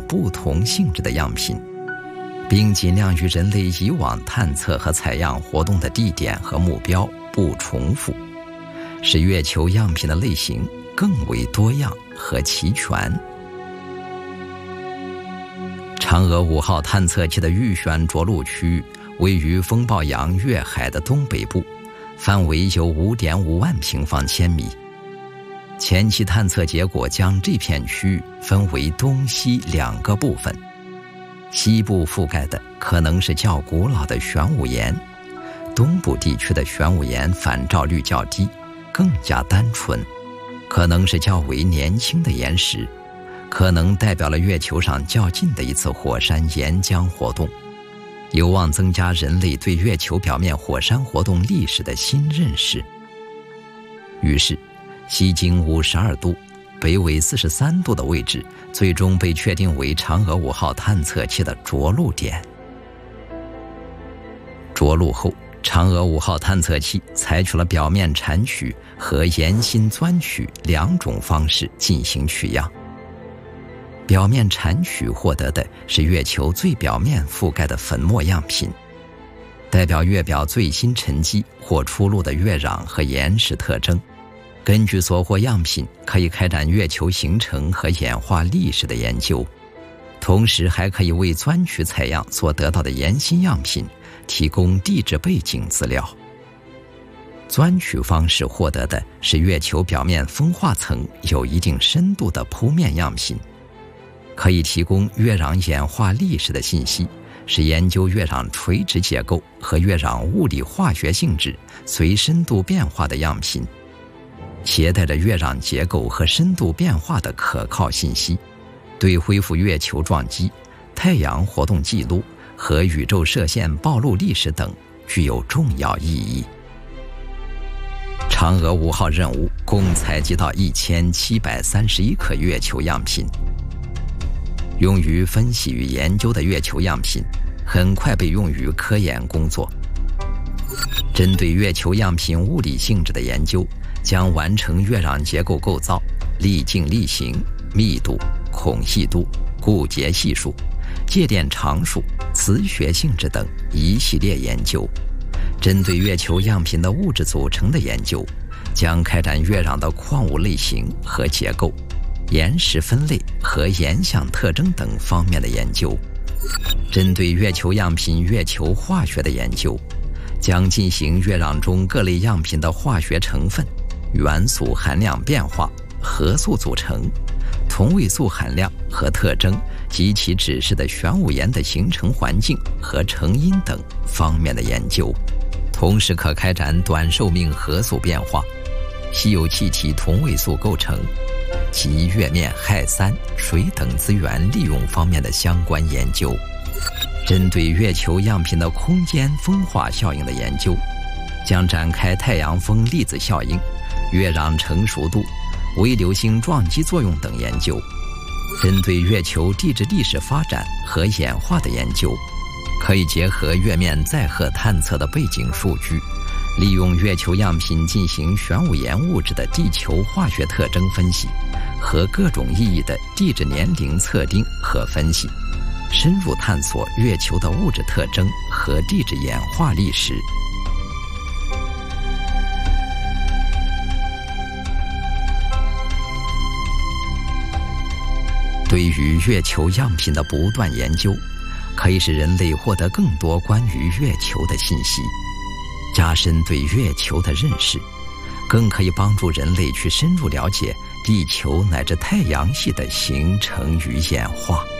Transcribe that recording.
不同性质的样品，并尽量与人类以往探测和采样活动的地点和目标不重复，使月球样品的类型更为多样和齐全。嫦娥5号探测器的预选着陆区位于风暴洋月海的东北部，范围有 5.5 万平方千米。前期探测结果将这片区域分为东西2个部分，西部覆盖的可能是较古老的玄武岩，东部地区的玄武岩反照率较低，更加单纯，可能是较为年轻的岩石，可能代表了月球上较近的一次火山岩浆活动，有望增加人类对月球表面火山活动历史的新认识。于是西经52度、北纬43度的位置最终被确定为嫦娥5号探测器的着陆点。着陆后，嫦娥5号探测器采取了表面铲取和岩心钻取2种方式进行取样。表面铲取获得的是月球最表面覆盖的粉末样品，代表月表最新沉积或出露的月壤和岩石特征。根据所获样品，可以开展月球形成和演化历史的研究，同时还可以为钻取采样所得到的岩心样品提供地质背景资料。钻取方式获得的是月球表面风化层有一定深度的铺面样品，可以提供月壤演化历史的信息，是研究月壤垂直结构和月壤物理化学性质随深度变化的样品，携带着月壤结构和深度变化的可靠信息，对恢复月球撞击、太阳活动记录和宇宙射线暴露历史等具有重要意义。嫦娥5号任务共采集到1731颗月球样品，用于分析与研究的月球样品很快被用于科研工作。针对月球样品物理性质的研究将完成月壤结构构造、粒径粒型、密度、孔隙度、固结系数、介电常数、磁学性质等一系列研究。针对月球样品的物质组成的研究将开展月壤的矿物类型和结构、岩石分类和岩相特征等方面的研究。针对月球样品月球化学的研究将进行月壤中各类样品的化学成分、元素含量变化、合素组成、同位素含量和特征及其指示的玄武岩的形成环境和成因等方面的研究，同时可开展短寿命合素变化、稀有气体同位素构成及月面氦3、水等资源利用方面的相关研究。针对月球样品的空间风化效应的研究将展开太阳风粒子效应、月壤成熟度、微流星撞击作用等研究。针对月球地质历史发展和演化的研究可以结合月面载荷探测的背景数据，利用月球样品进行玄武岩物质的地球化学特征分析和各种意义的地质年龄测定和分析，深入探索月球的物质特征和地质演化历史。对于月球样品的不断研究，可以使人类获得更多关于月球的信息，加深对月球的认识，更可以帮助人类去深入了解地球乃至太阳系的形成与演化。